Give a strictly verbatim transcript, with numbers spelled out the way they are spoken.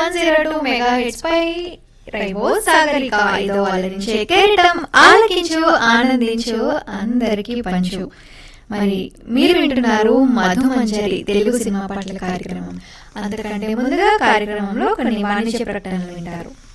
One zero two mega hits పై రైవో సాగరిక ఐదో అలరించే కెరటం ఆలకించు ఆనందించు అందరికీ పంచు. మరి మీరు వింటున్నారు మధుమంజరి తెలుగు సినిమా పాటల కార్యక్రమం. అంతకంటే ముందుగా కార్యక్రమంలో కొన్ని వాణిజ్య ప్రకటనలు వింటారు.